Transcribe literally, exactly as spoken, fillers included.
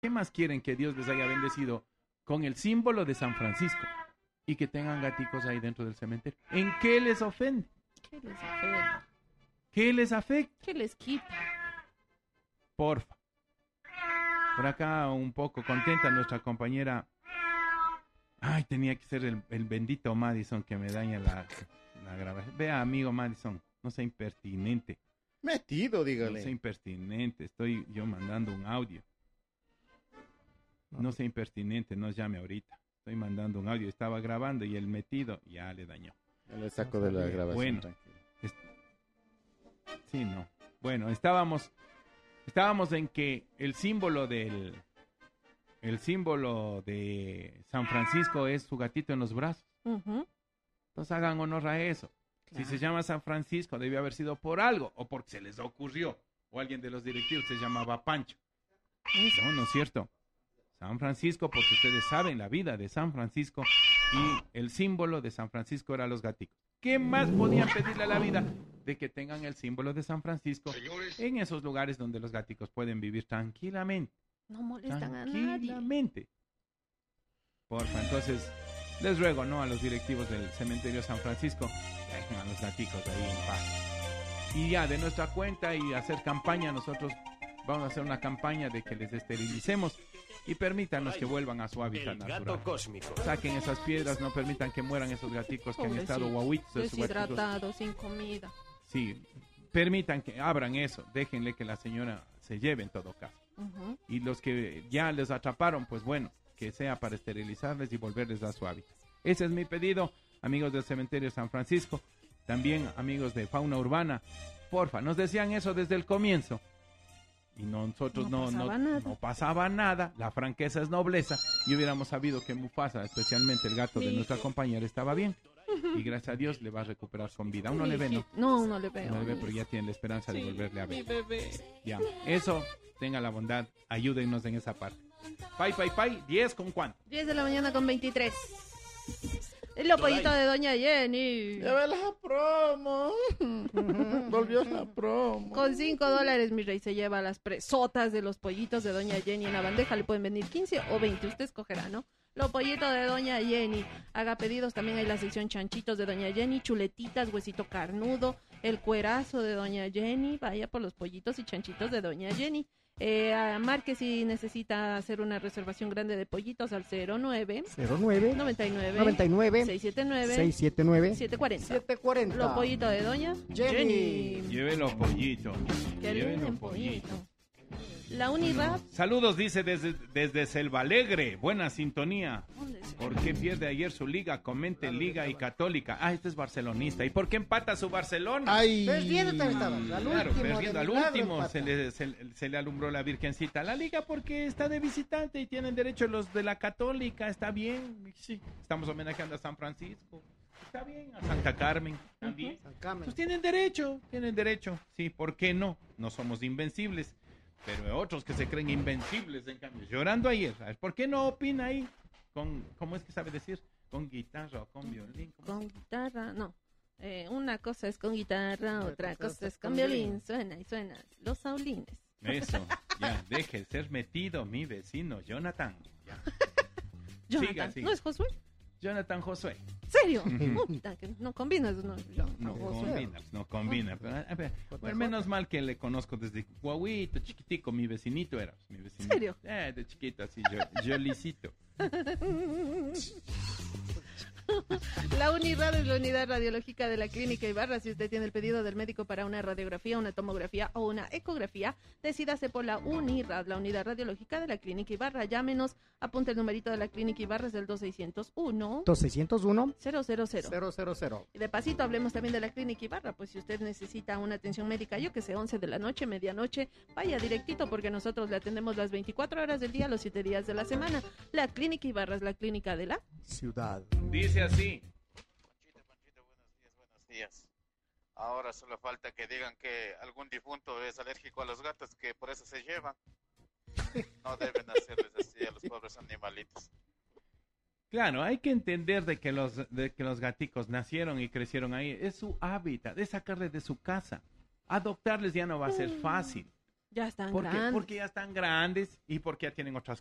¿Qué más quieren que Dios les haya bendecido con el símbolo de San Francisco y que tengan gaticos ahí dentro del cementerio? ¿En qué les ofende? ¿Qué les afecta? ¿Qué les afecta? ¿Qué les quita? Porfa. Por acá un poco contenta nuestra compañera. Ay, tenía que ser el, el bendito Madison que me daña la, la grabación. Vea, amigo Madison, no sea impertinente. Metido, dígale. No sea impertinente, estoy yo mandando un audio. No sea impertinente, no llame ahorita. Estoy mandando un audio, estaba grabando y el metido ya le dañó. Ya le saco de la grabación, bueno, tranquilo. Es... Sí, no. Bueno, estábamos, estábamos en que el símbolo del, el símbolo de San Francisco es su gatito en los brazos. Uh-huh. Entonces hagan honor a eso. Claro. Si se llama San Francisco, debió haber sido por algo, o porque se les ocurrió, o alguien de los directivos se llamaba Pancho. No, no es cierto. San Francisco, porque ustedes saben la vida de San Francisco, y el símbolo de San Francisco era los gaticos. ¿Qué más podían pedirle a la vida de que tengan el símbolo de San Francisco en esos lugares donde los gaticos pueden vivir tranquilamente? No molestan a nadie. Tranquilamente. Porfa, entonces les ruego, ¿no?, a los directivos del cementerio San Francisco, dejen a los gaticos ahí en paz. Y ya de nuestra cuenta y hacer campaña, nosotros vamos a hacer una campaña de que les esterilicemos y permítanos que vuelvan a su hábitat natural. Gato cósmico. Saquen esas piedras, no permitan que mueran esos gaticos que han estado guauitos. Deshidratados, sin comida. Sí, permitan que abran eso, déjenle que la señora se lleve en todo caso. Uh-huh. Y los que ya les atraparon, pues bueno, que sea para esterilizarles y volverles a su hábitat. Ese es mi pedido, amigos del cementerio San Francisco, también amigos de Fauna Urbana. Porfa, nos decían eso desde el comienzo. Y nosotros no, no, no, pasaba no, nada. no pasaba nada, la franqueza es nobleza, y hubiéramos sabido que Mufasa, especialmente el gato de Mi nuestra hijo. compañera, estaba bien, y gracias a Dios le va a recuperar con vida. Aún no Mi le ve, ¿no? hijito. No, no le veo. No le ve, pero ya tiene la esperanza de Sí, volverle a mi ver. bebé. Ya, eso, tenga la bondad, ayúdennos en esa parte. Pai, pai, pai, diez con cuánto. diez de la mañana con veintitrés. El pollito de Doña Jenny. Ya ve la promo. Volvió la promo. Con cinco dólares, mi rey, se lleva las presotas de los pollitos de Doña Jenny en la bandeja. Le pueden venir quince o veinte, usted escogerá, ¿no? Lo pollito de Doña Jenny. Haga pedidos, también hay la sección chanchitos de Doña Jenny, chuletitas, huesito carnudo, el cuerazo de Doña Jenny. Vaya por los pollitos y chanchitos de Doña Jenny. Eh, marque si necesita hacer una reservación grande de pollitos al cero nueve cero nueve noventa y nueve noventa y nueve seiscientos setenta y nueve seiscientos setenta y nueve setecientos cuarenta. setecientos cuarenta. Lo pollito de Doña Jenny. Jenny. Llévelo, pollito. Qué Llévelo, lindo pollito. pollito. La Unirad. Saludos, dice desde, desde Selva Alegre. Buena sintonía. ¿Dónde se- ¿Por qué pierde ayer su liga? Comente Liga y Católica. Ah, este es barcelonista. ¿Y por qué empata su Barcelona? Ay. Perdiendo también estaba. Al Claro, último, perdiendo de al milagro último empata. se le, se, se le alumbró la Virgencita a la liga porque está de visitante y tienen derecho los de la Católica. Está bien, sí. Estamos homenajeando a San Francisco. Está bien, a Santa Carmen también. San Carmen. Pues tienen derecho, tienen derecho. Sí, ¿por qué no? No somos invencibles. Pero otros que se creen invencibles, en cambio, llorando ayer. ¿Sabes? ¿Por qué no opina ahí? Con, ¿cómo es que sabe decir? Con guitarra o con violín. ¿Cómo? Con guitarra, no. Eh, una cosa es con guitarra, otra cosa es con violín. Suena y suena. Los saulines. Eso, ya, deje de ser metido mi vecino Jonathan. Ya. Jonathan, Siga, siga. ¿no es Josué? Jonathan Josué. ¿Serio? Puta, que no combinas, no, yo, No no, Josué. combina, no combina. Pero, a ver, bueno, menos mal que le conozco desde guauito, chiquitico, mi vecinito era. Mi vecinito. ¿Serio? Eh, de chiquito, así, yo, yo licito. La Unirad es la unidad radiológica de la Clínica Ibarra. Si usted tiene el pedido del médico para una radiografía, una tomografía o una ecografía, decídase por la Unirad, la unidad radiológica de la Clínica Ibarra. Llámenos, apunte el numerito de la Clínica Ibarra, es del dos seis cero uno dos seiscientos uno cero cero cero. cero cero cero. Y de pasito hablemos también de la Clínica Ibarra, pues si usted necesita una atención médica, yo que sé, once de la noche, medianoche, vaya directito porque nosotros le atendemos las veinticuatro horas del día, los siete días de la semana. La Clínica Ibarra es la clínica de la... Ciudad. Dice así. Conchita, Conchita, buenos días, buenos días. Ahora solo falta que digan que algún difunto es alérgico a los gatos, que por eso se llevan. No deben hacerles así a los pobres animalitos. Claro, hay que entender de que los de que los gaticos nacieron y crecieron ahí, es su hábitat, es sacarles de su casa. Adoptarles ya no va a ser fácil. Ya están ¿Por qué? grandes. Porque ya están grandes y porque ya tienen otras